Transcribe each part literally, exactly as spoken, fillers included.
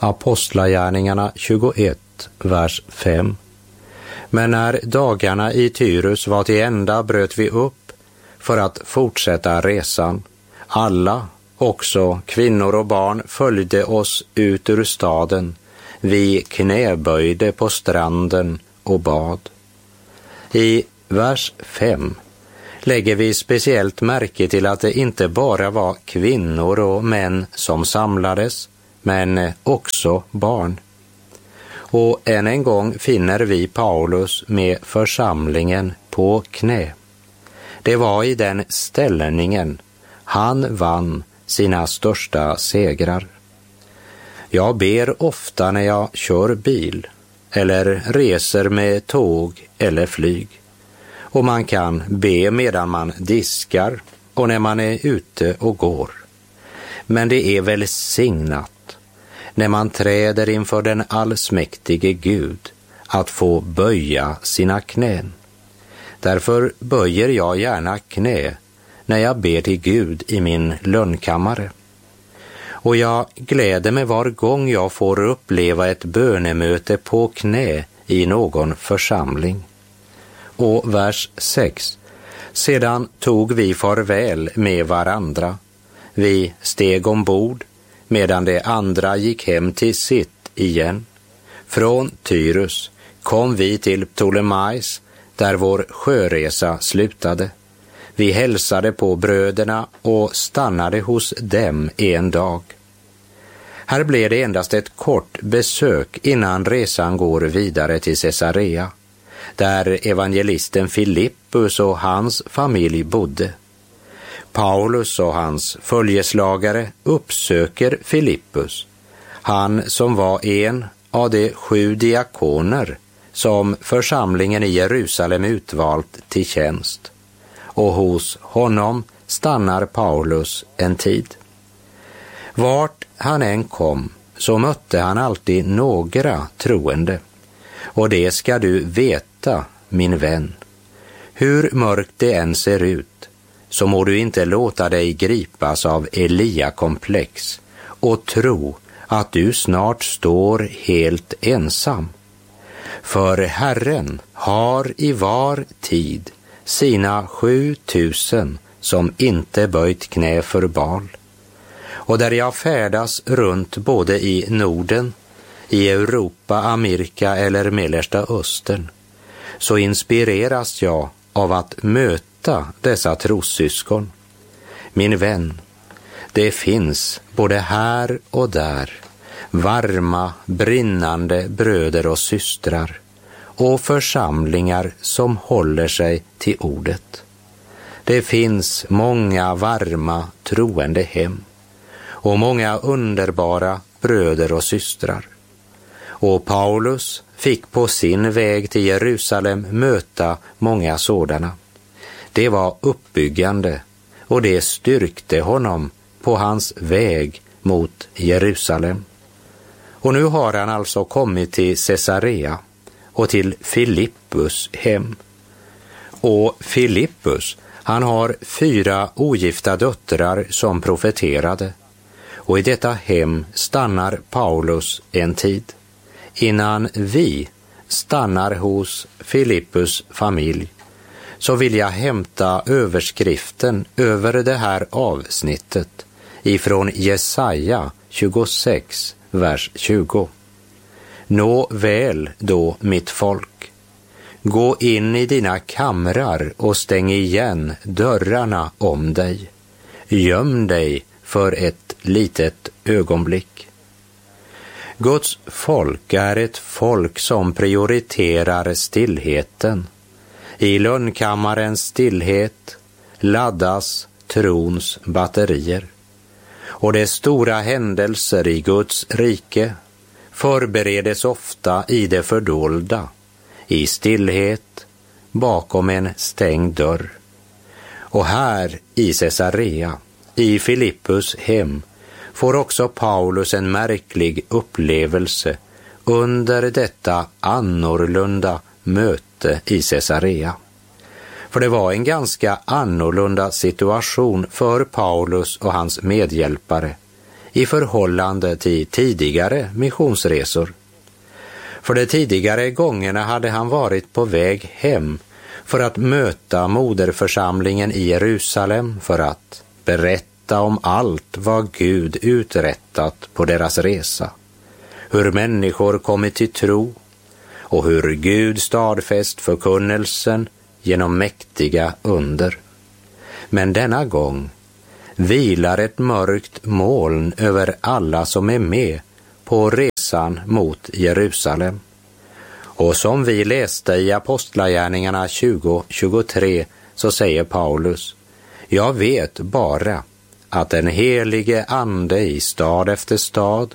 Apostlagärningarna tjugoett, vers fem. Men när dagarna i Tyrus var till ända bröt vi upp för att fortsätta resan. Alla, också kvinnor och barn, följde oss ut ur staden. Vi knäböjde på stranden och bad. I vers fem lägger vi speciellt märke till att det inte bara var kvinnor och män som samlades, men också barn. Och än en gång finner vi Paulus med församlingen på knä. Det var i den ställningen han vann sina största segrar. Jag ber ofta när jag kör bil eller reser med tåg eller flyg. Och man kan be medan man diskar och när man är ute och går. Men det är välsignat när man träder inför den allsmäktige Gud att få böja sina knän. Därför böjer jag gärna knä när jag ber till Gud i min lönnkammare. Och jag gläder mig var gång jag får uppleva ett bönemöte på knä i någon församling. Och vers sex. Sedan tog vi farväl med varandra. Vi steg ombord medan de andra gick hem till sitt igen. Från Tyrus kom vi till Ptolemais där vår sjöresa slutade. Vi hälsade på bröderna och stannade hos dem en dag. Här blev det endast ett kort besök innan resan går vidare till Caesarea, där evangelisten Filippus och hans familj bodde. Paulus och hans följeslagare uppsöker Filippus, han som var en av de sju diakoner som församlingen i Jerusalem utvalt till tjänst. Och hos honom stannar Paulus en tid. Vart han än kom så mötte han alltid några troende. Och det ska du veta, min vän. Hur mörkt det än ser ut så må du inte låta dig gripas av Elia-komplex och tro att du snart står helt ensam. För Herren har i var tid sina sju tusen som inte böjt knä för Baal. Och där jag färdas runt både i Norden, i Europa, Amerika eller Mellersta Östern, så inspireras jag av att möta dessa trossyskon. Min vän, det finns både här och där varma, brinnande bröder och systrar och församlingar som håller sig till ordet. Det finns många varma, troende hem och många underbara bröder och systrar. Och Paulus fick på sin väg till Jerusalem möta många sådana. Det var uppbyggande och det styrkte honom på hans väg mot Jerusalem. Och nu har han alltså kommit till Caesarea och till Filippus hem. Och Filippus, han har fyra ogifta döttrar som profeterade. Och i detta hem stannar Paulus en tid, innan vi stannar hos Filippus familj. Så vill jag hämta överskriften över det här avsnittet ifrån Jesaja tjugosex, vers tjugo. Nå väl då, mitt folk. Gå in i dina kamrar och stäng igen dörrarna om dig. Göm dig för ett litet ögonblick. Guds folk är ett folk som prioriterar stillheten. I lönnkammarens stillhet laddas trons batterier. Och de stora händelser i Guds rike förberedes ofta i det fördolda, i stillhet, bakom en stängd dörr. Och här i Caesarea, i Filippus hem, får också Paulus en märklig upplevelse under detta annorlunda möte i Caesarea. För det var en ganska annorlunda situation för Paulus och hans medhjälpare i förhållande till tidigare missionsresor. För de tidigare gångerna hade han varit på väg hem för att möta moderförsamlingen i Jerusalem för att berätta om allt vad Gud uträttat på deras resa, hur människor kommit till tro och hur Gud stadfäst förkunnelsen genom mäktiga under. Men denna gång vilar ett mörkt moln över alla som är med på resan mot Jerusalem. Och som vi läste i Apostlagärningarna tjugo tjugotre så säger Paulus: jag vet bara att den helige ande i stad efter stad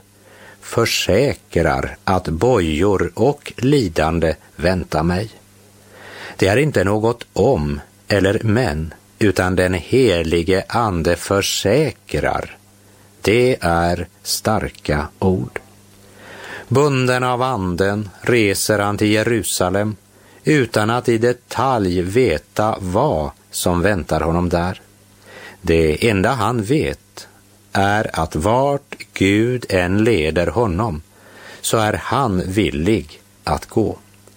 försäkrar att bojor och lidande väntar mig. Det är inte något om eller men, utan den helige ande försäkrar. Det är starka ord. Bunden av anden reser han till Jerusalem utan att i detalj veta vad som väntar honom där. Det enda han vet är att vart Gud än leder honom så är han villig att gå.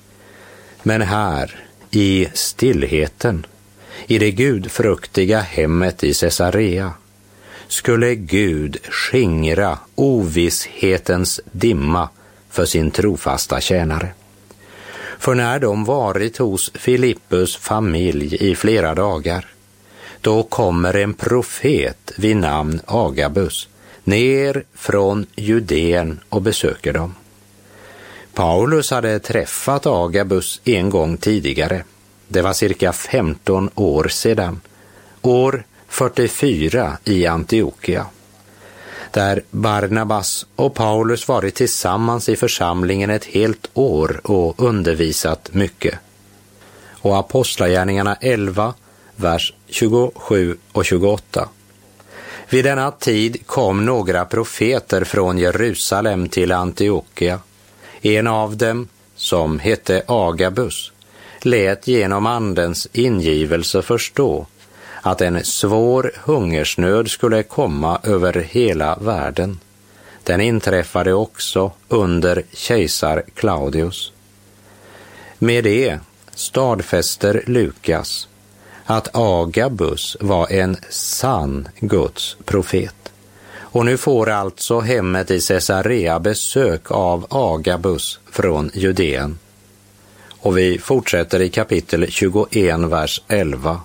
Men här i stillheten, i det gudfruktiga hemmet i Caesarea, skulle Gud skingra ovisshetens dimma för sin trofasta tjänare. För när de varit hos Filippus familj i flera dagar, då kommer en profet vid namn Agabus ner från Judeen och besöker dem. Paulus hade träffat Agabus en gång tidigare. Det var cirka femton år sedan, år fyrtiofyra i Antiochia, där Barnabas och Paulus varit tillsammans i församlingen ett helt år och undervisat mycket. Och Apostlagärningarna elva, vers tjugosju och tjugoåtta. Vid denna tid kom några profeter från Jerusalem till Antiochia. En av dem, som hette Agabus, lät genom andens ingivelse förstå att en svår hungersnöd skulle komma över hela världen. Den inträffade också under kejsar Claudius. Med det stadfäster Lukas att Agabus var en sann Guds profet. Och nu får alltså hemmet i Caesarea besök av Agabus från Judeen. Och vi fortsätter i kapitel tjugoett, vers elva.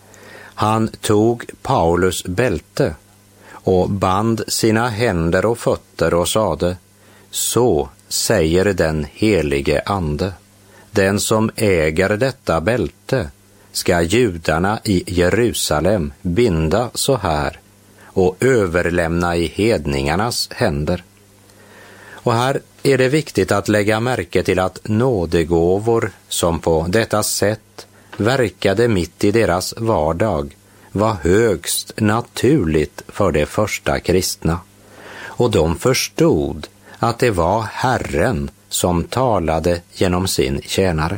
Han tog Paulus bälte och band sina händer och fötter och sade: så säger den helige ande, den som äger detta bälte ska judarna i Jerusalem binda så här och överlämna i hedningarnas händer. Och här är det viktigt att lägga märke till att nådegåvor som på detta sätt verkade mitt i deras vardag var högst naturligt för de första kristna. Och de förstod att det var Herren som talade genom sin tjänare.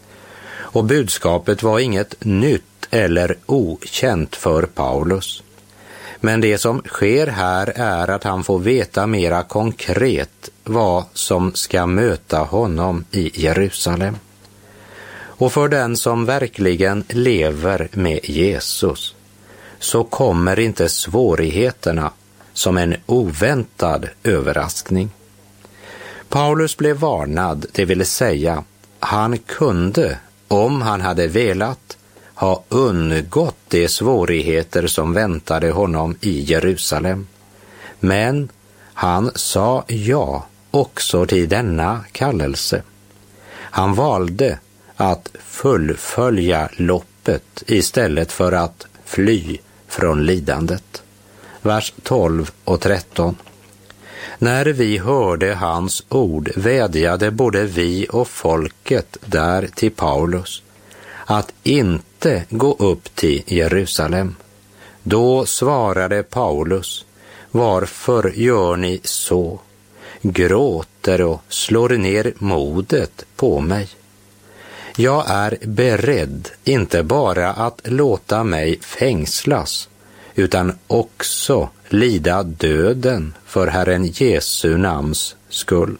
Och budskapet var inget nytt eller okänt för Paulus. Men det som sker här är att han får veta mera konkret vad som ska möta honom i Jerusalem. Och för den som verkligen lever med Jesus så kommer inte svårigheterna som en oväntad överraskning. Paulus blev varnad, det vill säga han kunde, om han hade velat, ha undgått de svårigheter som väntade honom i Jerusalem. Men han sa ja också till denna kallelse. Han valde att fullfölja loppet istället för att fly från lidandet. Vers tolv och tretton. När vi hörde hans ord vädjade både vi och folket där till Paulus att inte gå upp till Jerusalem. Då svarade Paulus: varför gör ni så? Gråter och slår ner modet på mig. Jag är beredd inte bara att låta mig fängslas utan också lida döden för Herren Jesu namns skull.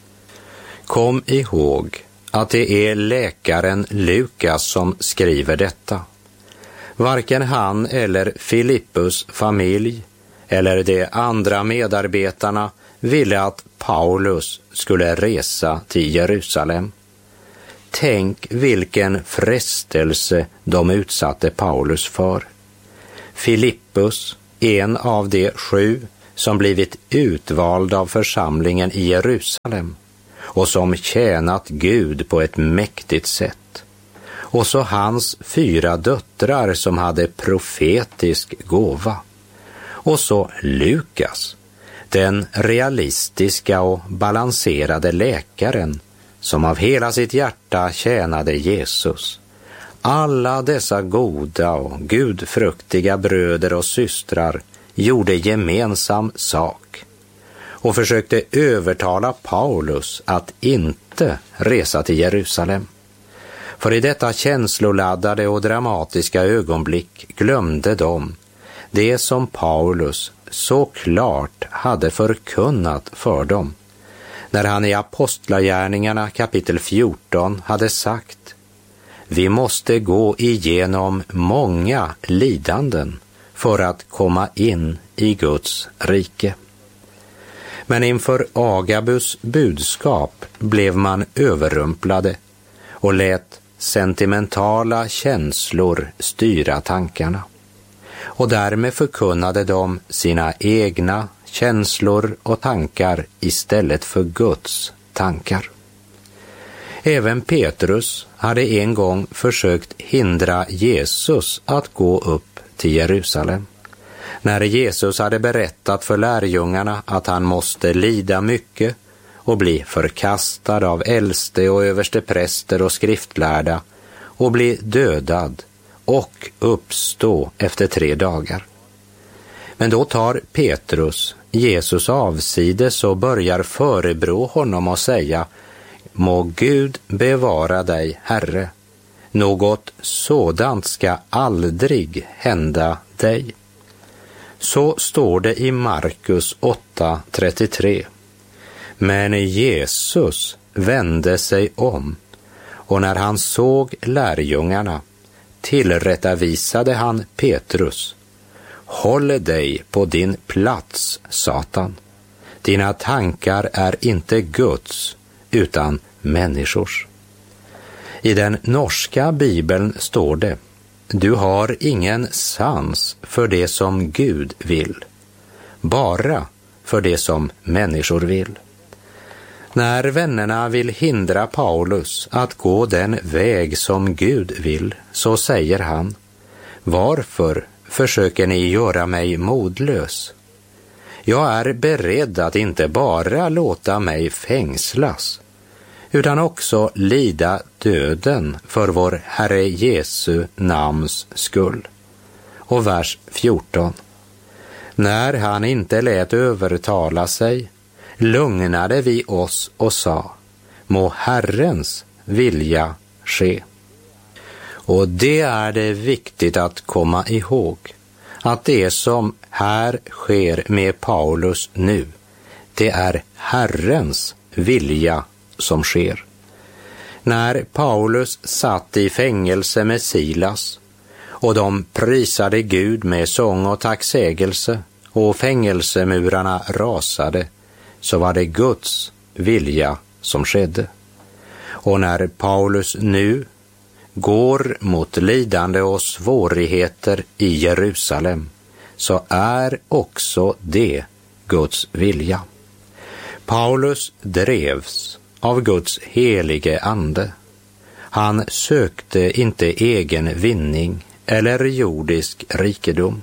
Kom ihåg att det är läkaren Lukas som skriver detta. Varken han eller Filippus familj eller de andra medarbetarna ville att Paulus skulle resa till Jerusalem. Tänk vilken frestelse de utsatte Paulus för. Filippus, en av de sju som blivit utvald av församlingen i Jerusalem och som tjänat Gud på ett mäktigt sätt. Och så hans fyra döttrar som hade profetisk gåva. Och så Lukas, den realistiska och balanserade läkaren som av hela sitt hjärta tjänade Jesus. Alla dessa goda och gudfruktiga bröder och systrar gjorde gemensam sak och försökte övertala Paulus att inte resa till Jerusalem. För i detta känsloladdade och dramatiska ögonblick glömde de det som Paulus så klart hade förkunnat för dem, när han i Apostlagärningarna kapitel fjorton hade sagt: vi måste gå igenom många lidanden för att komma in i Guds rike. Men inför Agabus budskap blev man överrumplade och lät sentimentala känslor styra tankarna. Och därmed förkunnade de sina egna känslor och tankar istället för Guds tankar. Även Petrus hade en gång försökt hindra Jesus att gå upp till Jerusalem. När Jesus hade berättat för lärjungarna att han måste lida mycket och bli förkastad av äldste och överste präster och skriftlärda och bli dödad och uppstå efter tre dagar. Men då tar Petrus Jesus avsides och börjar förebrå honom och säga: må Gud bevara dig, Herre. Något sådant ska aldrig hända dig. Så står det i Markus åtta trettiotre. Men Jesus vände sig om, och när han såg lärjungarna tillrättavisade han Petrus: håll dig på din plats, Satan. Dina tankar är inte Guds, utan människors. I den norska bibeln står det: du har ingen sans för det som Gud vill, bara för det som människor vill. När vännerna vill hindra Paulus att gå den väg som Gud vill, så säger han: varför försöker ni göra mig modlös? Jag är beredd att inte bara låta mig fängslas, utan också lida döden för vår Herre Jesu namns skull. Och vers fjorton. När han inte lät övertala sig, lugnade vi oss och sa: må Herrens vilja ske. Och det är det viktigt att komma ihåg, att det som här sker med Paulus nu, det är Herrens vilja som sker. När Paulus satt i fängelse med Silas och de prisade Gud med sång och tacksägelse och fängelsemurarna rasade, så var det Guds vilja som skedde. Och när Paulus nu går mot lidande och svårigheter i Jerusalem, så är också det Guds vilja. Paulus drevs av Guds helige ande. Han sökte inte egen vinning eller jordisk rikedom.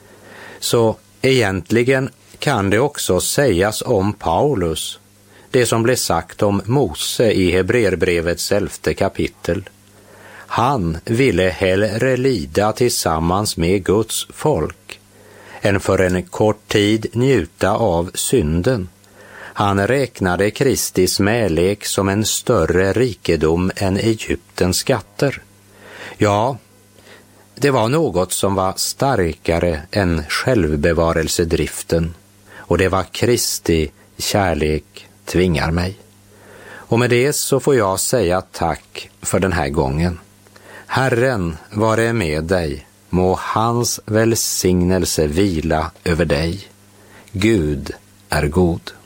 Så egentligen kan det också sägas om Paulus, det som blev sagt om Mose i Hebreerbrevets elfte kapitel. Han ville hellre lida tillsammans med Guds folk än för en kort tid njuta av synden. Han räknade Kristi smälek som en större rikedom än Egyptens skatter. Ja, det var något som var starkare än självbevarelsedriften, och det var Kristi kärlek tvingar mig. Och med det så får jag säga tack för den här gången. Herren vare med dig, må hans välsignelse vila över dig. Gud är god.